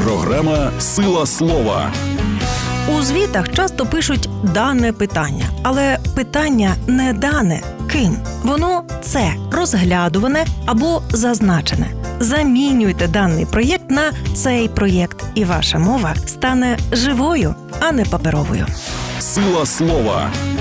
Програма «Сила слова». У звітах часто пишуть «дане питання», але питання не дане. Ким? Воно це розглядуване або зазначене. Замінюйте даний проєкт на цей проєкт, і ваша мова стане живою, а не паперовою. «Сила слова»